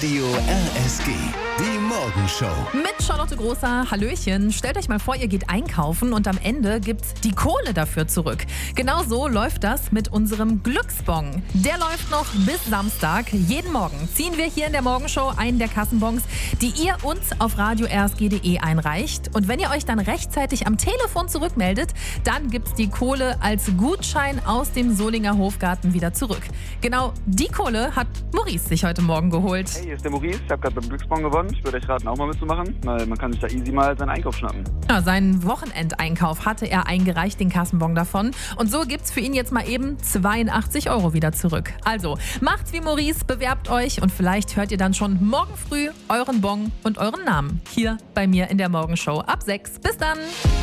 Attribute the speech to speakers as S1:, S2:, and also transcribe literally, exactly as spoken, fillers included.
S1: Radio R S G, die Morgenshow.
S2: Mit Charlotte Großer, Hallöchen. Stellt euch mal vor, ihr geht einkaufen und am Ende gibt's die Kohle dafür zurück. Genau so läuft das mit unserem Glücksbon. Der läuft noch bis Samstag. Jeden Morgen ziehen wir hier in der Morgenshow einen der Kassenbons, die ihr uns auf radio r s g punkt d e einreicht. Und wenn ihr euch dann rechtzeitig am Telefon zurückmeldet, dann gibt's die Kohle als Gutschein aus dem Solinger Hofgarten wieder zurück. Genau die Kohle hat Maurice sich heute Morgen geholt.
S3: Hey, hier ist der Maurice. Ich habe gerade beim Glücksbon gewonnen. Ich würde euch raten, auch mal mitzumachen, weil man kann sich da easy mal seinen Einkauf schnappen.
S2: Ja, seinen Wochenendeinkauf hatte er eingereicht, den Kassenbon davon. Und so gibt's für ihn jetzt mal eben zweiundachtzig Euro wieder zurück. Also macht's wie Maurice, bewerbt euch und vielleicht hört ihr dann schon morgen früh euren Bon und euren Namen hier bei mir in der Morgenshow ab sechs. Bis dann!